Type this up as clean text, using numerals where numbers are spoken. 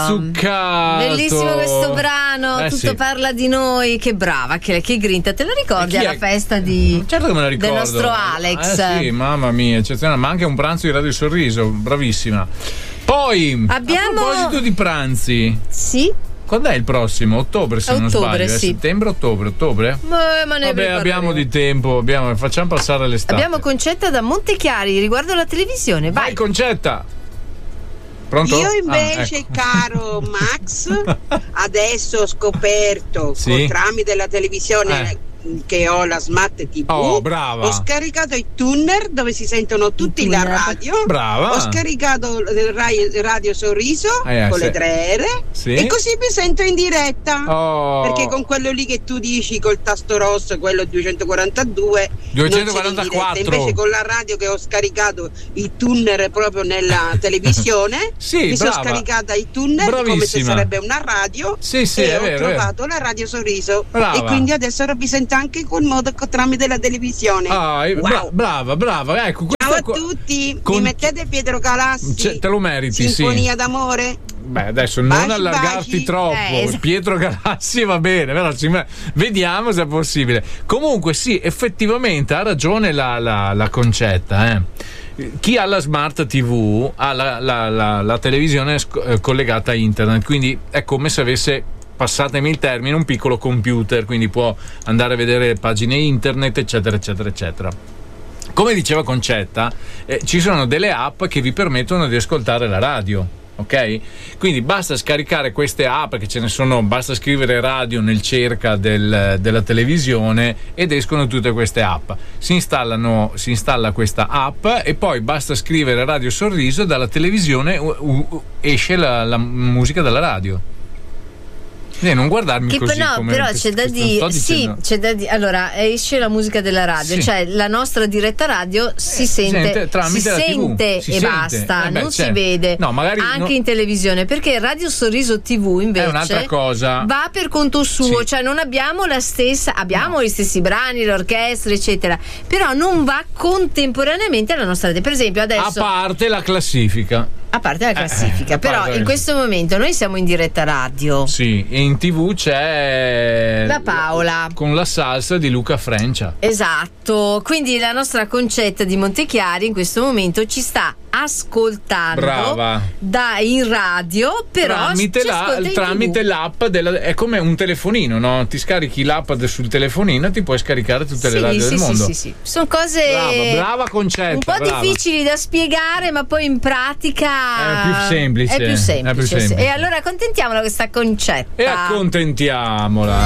zuccato. Bellissimo questo brano, tutto sì. parla di noi. Che brava, che grinta, te la ricordi alla festa di certo che me la ricordo. del nostro Alex? Sì, mamma mia, eccezionale, ma anche un pranzo di Radio Sorriso, bravissima. Poi abbiamo... a proposito di pranzi, sì. Quando è il prossimo? Ottobre, se non sbaglio. Sì. Settembre, ottobre? Ma ne vabbè, abbiamo di tempo, facciamo passare l'estate. Abbiamo Concetta da Montechiari riguardo alla televisione. Vai Concetta. Pronto? Io invece, ecco. Caro Max, adesso ho scoperto tramite la televisione che ho la Smart TV. Oh, brava. Ho scaricato i tuner dove si sentono tutti la radio. Brava. Ho scaricato il Radio Sorriso con le 3 R e così mi sento in diretta. Perché con quello lì che tu dici col tasto rosso, quello 242 244. Invece con la radio che ho scaricato i tuner proprio nella televisione, mi sono scaricata i tuner come se sarebbe una radio e ho trovato la Radio Sorriso. E quindi adesso mi sento anche col modo tramite la televisione. Wow. Brava. Ecco, ciao a tutti. Mi mettete Pietro Galassi? Te lo meriti, Sinfonia d'amore. Beh, adesso non allargarti troppo. Pietro Galassi va bene, però vediamo se è possibile. Comunque sì, effettivamente ha ragione la Concetta. Chi ha la Smart TV ha la televisione collegata a internet, quindi è come se avesse, passatemi il termine, un piccolo computer, quindi può andare a vedere pagine internet, eccetera. Come diceva Concetta, ci sono delle app che vi permettono di ascoltare la radio, ok? Quindi basta scaricare queste app, che ce ne sono, basta scrivere radio nel cerca della televisione ed escono tutte queste app. Si installa questa app e poi basta scrivere Radio Sorriso, dalla televisione esce la musica dalla radio. Non guardarmi così, come però c'è da dire, c'è da dire. Allora, esce la musica della radio, cioè la nostra diretta radio si sente tramite la TV. E basta, non si vede. No, magari anche in televisione, perché Radio Sorriso TV invece è un'altra cosa. Va per conto suo, cioè non abbiamo la stessa, abbiamo gli stessi brani, l'orchestra, eccetera, però non va contemporaneamente alla nostra radio. Per esempio adesso, a parte la classifica, però in questo momento noi siamo in diretta radio. Sì, e in TV c'è la Paola con la salsa di Luca Frencia. Esatto, quindi la nostra Concetta di Montechiari in questo momento ci sta ascoltando in radio, però tramite l'app è come un telefonino, no? Ti scarichi l'app sul telefonino e ti puoi scaricare tutte le radio del mondo. Sì. Sono cose brava Concetta, un po' difficili da spiegare, ma poi in pratica è più semplice. E allora accontentiamola questa Concetta. E accontentiamola.